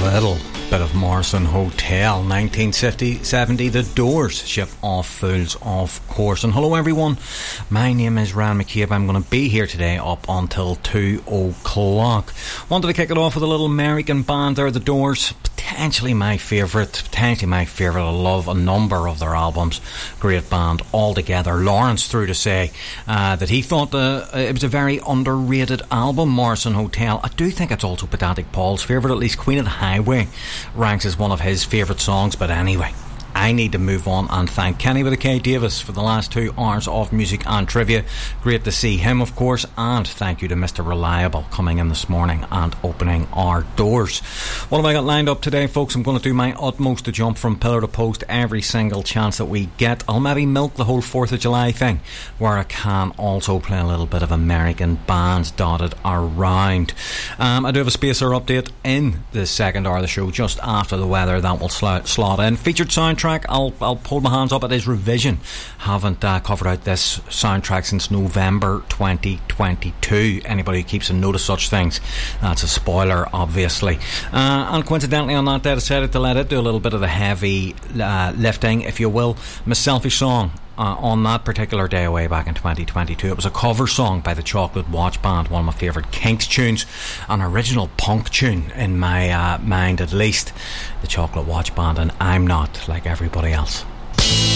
little bit of Morrison Hotel, 1970, The Doors, Ship of Fools, of course. And hello everyone, my name is Ryan McCabe. I'm going to be here today up until 2 o'clock. Wanted to kick it off with a little American band there, The Doors. Potentially my favourite. I love a number of their albums. Great band altogether. Lawrence through to say that he thought it was a very underrated album, Morrison Hotel. I do think it's also Pedantic Paul's favourite, at least Queen of the Highway ranks as one of his favourite songs. But anyway, I need to move on and thank Kenny with a K Davis for the last 2 hours of music and trivia. Great to see him, of course, and thank you to Mr. Reliable coming in this morning and opening our doors. What have I got lined up today, folks? I'm going to do my utmost to jump from pillar to post every single chance that we get. I'll maybe milk the whole 4th of July thing, where I can also play a little bit of American bands dotted around. I do have a spacer update in the second hour of the show, just after the weather. That will slot in. Featured soundtrack, I'll pull my hands up. It is revision. Haven't covered out this soundtrack since November 2022. Anybody who keeps a note of such things, that's a spoiler, obviously. And coincidentally on that day I decided to let it do a little bit of the heavy lifting, if you will. My Selfish song on that particular day away back in 2022. It was a cover song by the Chocolate Watch Band, one of my favourite Kinks tunes, an original punk tune in my mind, at least. The Chocolate Watch Band and I'm Not Like Everybody Else.